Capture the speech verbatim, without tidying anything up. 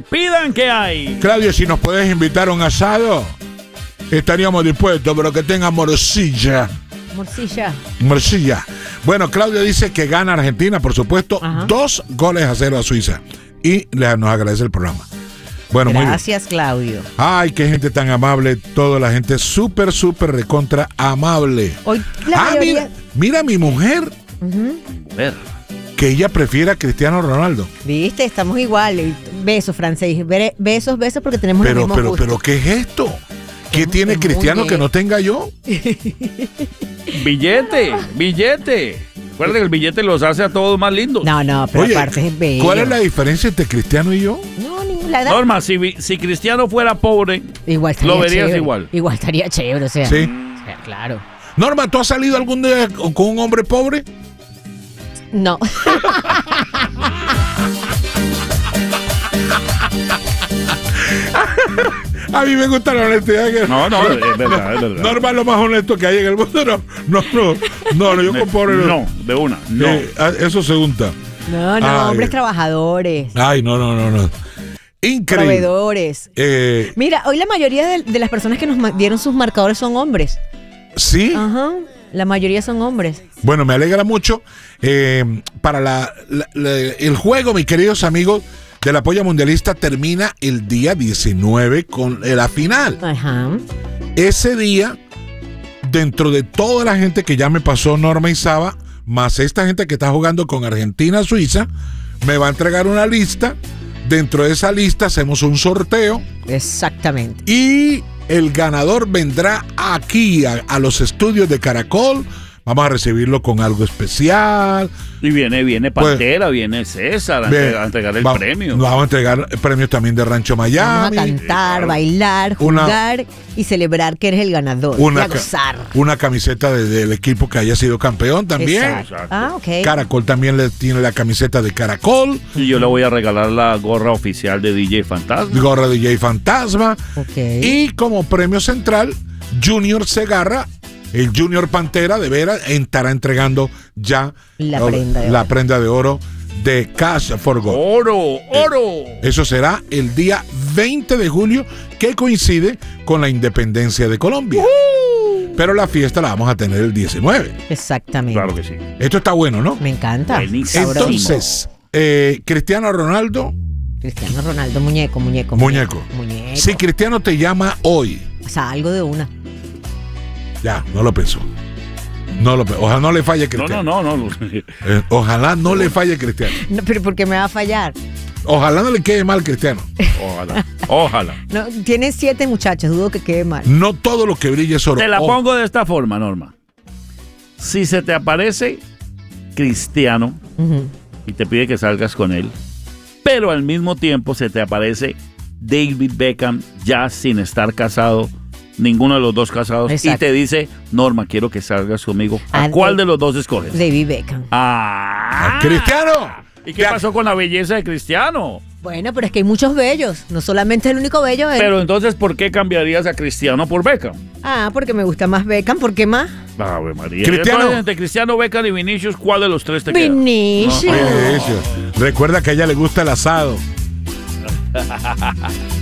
pidan que hay. Claudio, si nos puedes invitar a un asado, estaríamos dispuestos, pero que tenga morcilla. Morcilla. Morcilla. Bueno, Claudio dice que gana Argentina, por supuesto, Ajá. dos goles a cero a Suiza. Y le, nos agradece el programa. Bueno, gracias, Claudio. Ay, qué gente tan amable. Toda la gente súper, súper recontra amable. Hoy la ah, mayoría... mira, mira mi mujer. Uh-huh. Ver. Que ella prefiere a Cristiano Ronaldo. Viste, estamos iguales. Besos, Francés. Besos, besos, porque tenemos pero, los mismos pero, gustos. pero, ¿qué es esto? ¿Qué es, tiene es Cristiano que no tenga yo? Billete, billete. Recuerden que el billete los hace a todos más lindos. No, no, pero Oye, aparte es bello. ¿cuál es la diferencia entre Cristiano y yo? No, ninguna edad. Norma, si, si Cristiano fuera pobre, igual lo verías chévere. igual. Igual estaría chévere, o sea. Sí. O sea, claro. Norma, ¿tú has salido algún día con un hombre pobre? No. A mí me gusta la honestidad. Que no, no, es verdad, es verdad. Norma es lo más honesto que hay en el mundo. No, no, no, no, no yo con pobre no. No, de una, no. Eh, eso se unta. No, no, Ay. hombres trabajadores. Ay, no, no, no, no. Increíble. Proveedores. Eh, Mira, hoy la mayoría de, de las personas que nos dieron sus marcadores son hombres. ¿Sí? Ajá. La mayoría son hombres. Bueno, me alegra mucho. Eh, para la, la, la, el juego, mis queridos amigos, de la Polla Mundialista termina el día diecinueve con la final. Ajá. Ese día, dentro de toda la gente que ya me pasó Norma y Saba, más esta gente que está jugando con Argentina, Suiza, me va a entregar una lista. Dentro de esa lista hacemos un sorteo. Exactamente. Y el ganador vendrá aquí a, a los estudios de Caracol. Vamos a recibirlo con algo especial. Y viene, viene Pantera, pues, viene César a, bien, a entregar el va, premio. Vamos a entregar premios también de Rancho Miami. Vamos a cantar, bailar, jugar una, y celebrar que eres el ganador. Una, y a gozar. Una camiseta de, del equipo que haya sido campeón también. Exacto. Ah, ok. Caracol también le tiene la camiseta de Caracol. Y yo le voy a regalar la gorra oficial de D J Fantasma. Gorra de D J Fantasma. Okay. Y como premio central, Junior Segarra, el Junior Pantera de veras, estará entregando ya la prenda de la oro, prenda de oro de Cash for Gold. ¡Oro! ¡Oro! Eh, eso será el día veinte de julio, que coincide con la independencia de Colombia. Uh-huh. Pero la fiesta la vamos a tener el diecinueve. Exactamente. Claro que sí. Esto está bueno, ¿no? Me encanta. Buenísimo. Entonces, eh, Cristiano Ronaldo. Cristiano Ronaldo, muñeco, muñeco. Muñeco. Muñeco. Si Cristiano te llama hoy. O sea, algo de una. Ya, no lo pensó. No lo, ojalá no le falle Cristiano. No, no, no. no. Eh, ojalá no le falle Cristiano. No, pero ¿por qué me va a fallar? Ojalá no le quede mal Cristiano. Ojalá. Ojalá. No, tiene siete muchachos, dudo que quede mal. No todo lo que brille es oro. Te la oh. pongo de esta forma, Norma. Si se te aparece Cristiano uh-huh. y te pide que salgas con él, pero al mismo tiempo se te aparece David Beckham ya sin estar casado, ninguno de los dos casados, exacto, y te dice, Norma, quiero que salgas conmigo, ¿a, ¿A cuál de, de los dos escoges? David Beckham. ¡Ah! ¿A Cristiano? ¿Y qué pasó con la belleza de Cristiano? Bueno, pero es que hay muchos bellos, no solamente el único bello es... Pero entonces, ¿por qué cambiarías a Cristiano por Beckham? Ah, porque me gusta más Beckham, ¿por qué más? Ave María. Cristiano. Entonces, entre Cristiano, Beckham y Vinicius, ¿cuál de los tres te Vinicius. queda? No. Vinicius. Recuerda que a ella le gusta el asado.